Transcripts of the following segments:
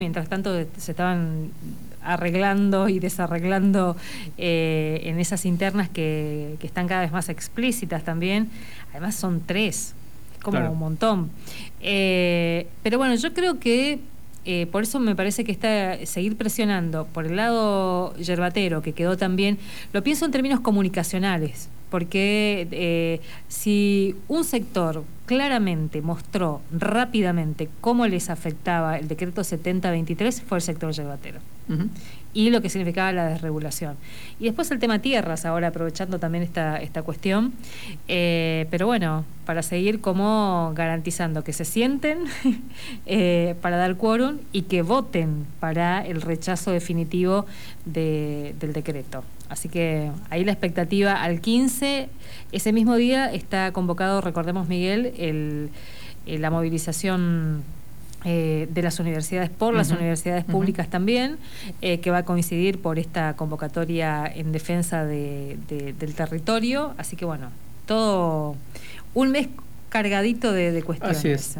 Mientras tanto se estaban arreglando y desarreglando en esas internas que están cada vez más explícitas también. Además son 3, como un montón. Pero bueno, yo creo que por eso me parece que seguir presionando por el lado yerbatero, que quedó también, lo pienso en términos comunicacionales, porque si un sector claramente mostró rápidamente cómo les afectaba el decreto 7023 fue el sector yerbatero. Y lo que significaba la desregulación. Y después el tema tierras, ahora aprovechando también esta cuestión. Pero bueno, para seguir como garantizando que se sienten para dar quórum y que voten para el rechazo definitivo del decreto. Así que ahí la expectativa al 15, ese mismo día está convocado, recordemos Miguel, la movilización de las universidades, por las universidades públicas también, que va a coincidir por esta convocatoria en defensa del territorio. Así que bueno, todo un mes cargadito de cuestiones. Así es.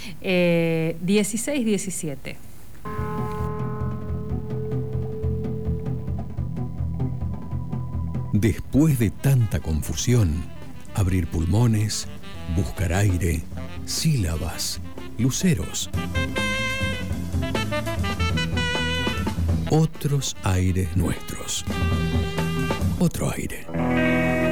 16-17. Después de tanta confusión, abrir pulmones, buscar aire, sílabas, luceros. Otros aires nuestros. Otro aire.